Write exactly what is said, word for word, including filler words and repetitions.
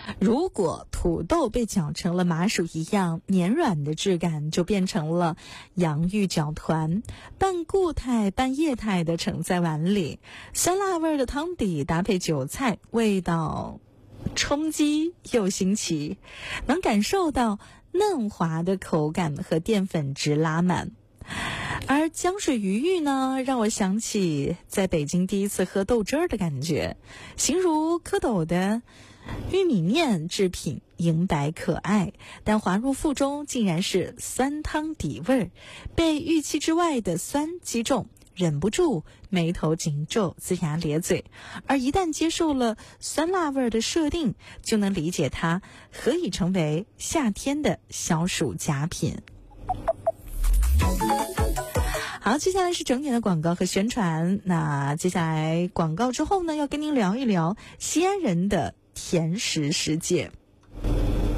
如果土豆被搅成了麻薯一样黏软的质感，就变成了洋芋搅团，半固态半液态的盛在碗里，酸辣味的汤底搭配韭菜，味道冲击又新奇，能感受到嫩滑的口感和淀粉质拉满。而浆水鱼芋呢，让我想起在北京第一次喝豆汁儿的感觉，形如蝌蚪的玉米面制品，莹白可爱，但滑入腹中竟然是酸汤底味儿，被预期之外的酸击中，忍不住眉头紧皱，龇牙咧嘴。而一旦接受了酸辣味的设定，就能理解它何以成为夏天的消暑佳品。好，接下来是整点的广告和宣传。那接下来广告之后呢，要跟您聊一聊西安人的甜食世界。